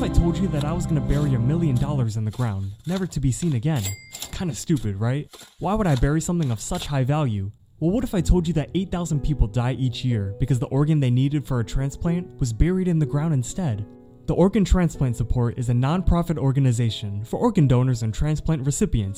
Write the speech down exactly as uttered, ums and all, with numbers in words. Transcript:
told you that I was gonna bury a million dollars in the ground, never to be seen again? Kinda stupid, right? Why would I bury something of such high value? Well, what if I told you that eight thousand people die each year because the organ they needed for a transplant was buried in the ground instead? The Organ Transplant Support is a non-profit organization for organ donors and transplant recipients